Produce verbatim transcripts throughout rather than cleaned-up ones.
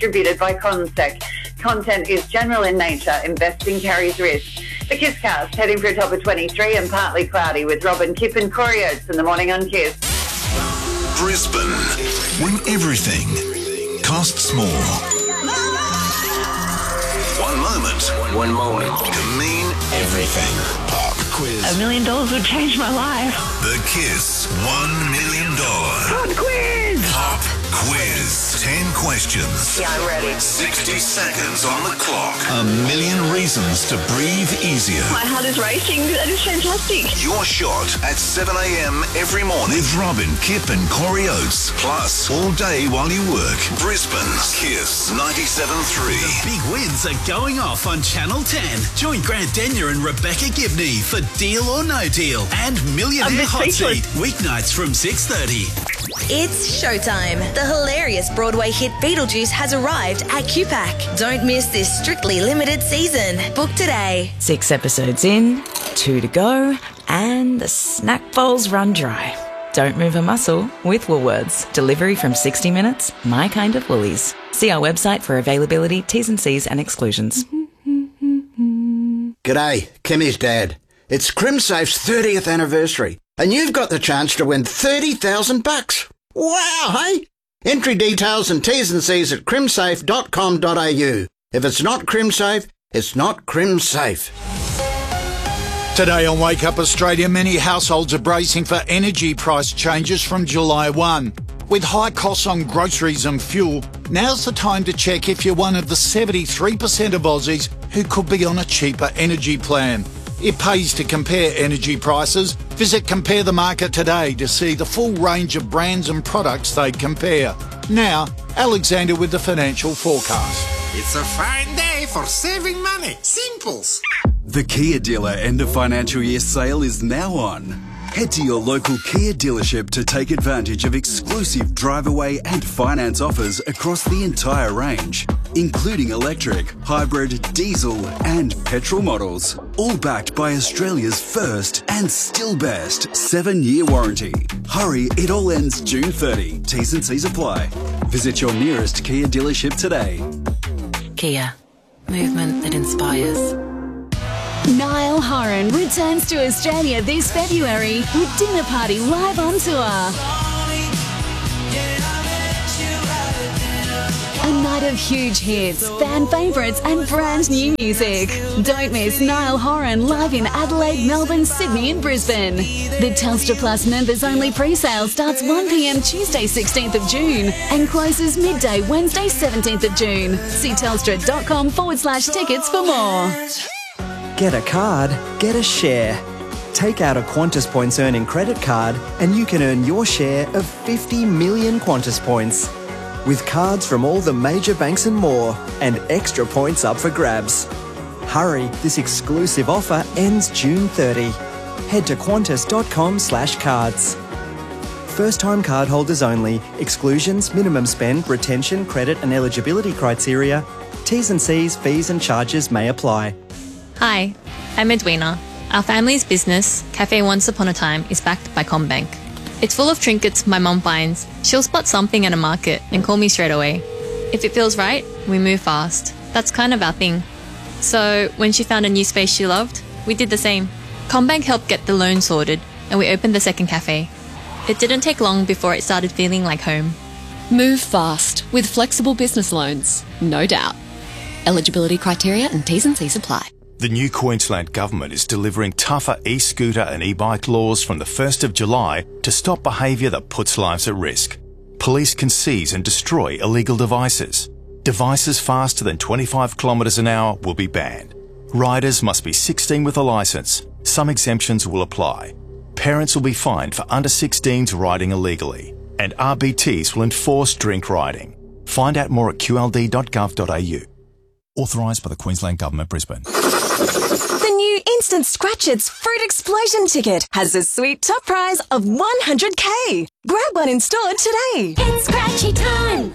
distributed by Consec. Content is general in nature. Investing carries risk. The KISScast, heading for a top of twenty-three and partly cloudy with Robin, Kip and Corey Oates in the morning on KISS. Brisbane, when everything costs more. One moment. One moment. Can mean everything. Pop quiz. A million dollars would change my life. The KISS One Million Dollar Pop quiz. Pop quiz. Ten questions. Yeah, I'm ready. Sixty seconds on the clock. A million reasons to breathe easier. My heart is racing. That is fantastic. Your shot at seven a.m. every morning with Robin, Kip and Corey Oates. Plus, all day while you work. Brisbane's KISS ninety-seven point three. Big wins are going off on Channel ten. Join Grant Denyer and Rebecca Gibney for Deal or No Deal and Millionaire Hot Seat. Weeknights from six thirty. It's showtime. The hilarious Broadway hit Beetlejuice has arrived at Q PAC. Don't miss this strictly limited season. Book today. Six episodes in, two to go, and the snack bowls run dry. Don't move a muscle with Woolworths. Delivery from sixty minutes, my kind of Woolies. See our website for availability, T's and C's and exclusions. G'day, Kimmy's dad. It's CrimSafe's thirtieth anniversary, and you've got the chance to win thirty thousand bucks. Wow, hey? Entry details and T's and C's at crimsafe dot com dot a u. If it's not CrimSafe, it's not CrimSafe. Today on Wake Up Australia, many households are bracing for energy price changes from July first. With high costs on groceries and fuel, now's the time to check if you're one of the seventy-three percent of Aussies who could be on a cheaper energy plan. It pays to compare energy prices. Visit Compare the Market today to see the full range of brands and products they compare. Now, Alexander with the financial forecast. It's a fine day for saving money. Simples. The Kia dealer end of financial year sale is now on. Head to your local Kia dealership to take advantage of exclusive drive-away and finance offers across the entire range, including electric, hybrid, diesel and petrol models, all backed by Australia's first and still best seven-year warranty. Hurry, it all ends June thirtieth. T's and C's apply. Visit your nearest Kia dealership today. Kia. Movement that inspires. Niall Horan returns to Australia this February with Dinner Party live on tour. A night of huge hits, fan favourites and brand new music. Don't miss Niall Horan live in Adelaide, Melbourne, Sydney and Brisbane. The Telstra Plus members only pre-sale starts one p.m. Tuesday sixteenth of June and closes midday Wednesday seventeenth of June. See telstra.com forward slash tickets for more. Get a card, get a share. Take out a Qantas Points earning credit card and you can earn your share of fifty million Qantas Points. With cards from all the major banks and more, and extra points up for grabs. Hurry, this exclusive offer ends June thirtieth. Head to qantas.com slash cards. First-time cardholders only. Exclusions, minimum spend, retention, credit and eligibility criteria. T's and C's, fees and charges may apply. Hi, I'm Edwina. Our family's business, Cafe Once Upon a Time, is backed by CommBank. It's full of trinkets my mum finds. She'll spot something at a market and call me straight away. If it feels right, we move fast. That's kind of our thing. So when she found a new space she loved, we did the same. CommBank helped get the loan sorted and we opened the second cafe. It didn't take long before it started feeling like home. Move fast with flexible business loans, no doubt. Eligibility criteria and T's and C's apply. The new Queensland Government is delivering tougher e-scooter and e-bike laws from the first of July to stop behaviour that puts lives at risk. Police can seize and destroy illegal devices. Devices faster than twenty-five kilometres an hour will be banned. Riders must be sixteen with a licence. Some exemptions will apply. Parents will be fined for under sixteens riding illegally. And R B Ts will enforce drink riding. Find out more at q l d dot gov dot a u. Authorised by the Queensland Government, Brisbane. The new Instant Scratch Its Fruit Explosion ticket has a sweet top prize of one hundred k. Grab one in store today. It's scratchy time.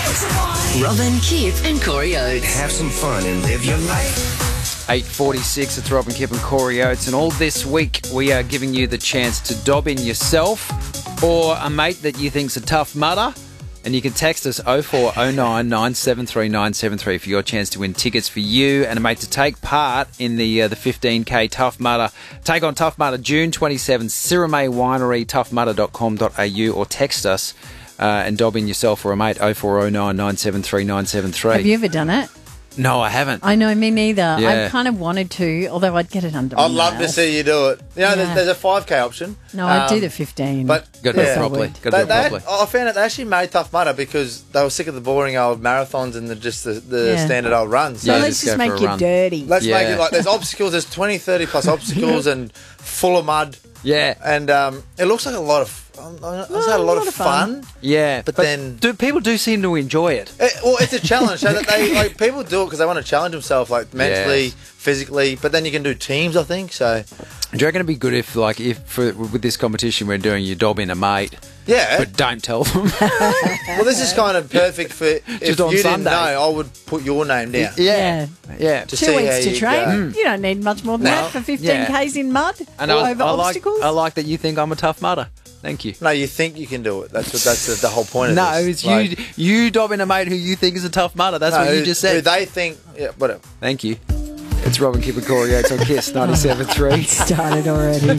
Robin, Kip and Corey Oates. Have some fun and live your life. eight forty-six, it's Robin, Kip and Corey Oates, and all this week we are giving you the chance to dob in yourself or a mate that you think's a tough mudder And you can text us oh four oh nine, nine seven three, nine seven three for your chance to win tickets for you and a mate to take part in the uh, the fifteen K Tough Mudder. Take on Tough Mudder June twenty-seventh, Sirame Winery, tough mudder dot com dot a u, or text us uh, and dob in yourself or a mate oh four oh nine, nine seven three, nine seven three. Have you ever done it? No, I haven't. I know, me neither. Yeah. I kind of wanted to, although I'd get it under I'd my love to nails. see you do it. You know, Yeah. there's, there's a five K option. No, I'd do Um, the fifteen. But Got to do it properly. Got to do They- it they had- properly. I found out they actually made Tough Mudder because they were sick of the boring old marathons and the, just the, the Yeah. standard old runs. So let's just make you dirty. Let's make Yeah. it like there's obstacles, there's twenty, thirty plus obstacles and full of mud. Yeah. And um, it looks like a lot of, um, I was had a lot of fun. Yeah, But then- do, people do seem to enjoy it. It, well, it's a challenge. So that they like people do it because they want to challenge themselves, like mentally, Yes. physically. But then you can do teams, I think. So Do you reckon it'd be good if, like, if for, with this competition we're doing, you dob in a mate, yeah. but don't tell them? Well, this is kind of perfect for if Just on you Sunday. didn't know, I would put your name down. Yeah, yeah. To Two see how weeks to you train. go. You don't need much more than No. that for fifteen Ks in mud And or I, over I like, obstacles. I like that you think I'm a tough mudder. Thank you. No, you think you can do it. That's what, that's the, the whole point of No, this. it's Like- you. You dob in a mate who you think is a tough mudder. That's No, what you who- just who said. they think, yeah, whatever. Thank you. It's Robin Kip and Corey Oates on Kiss ninety-seven point three. Started already.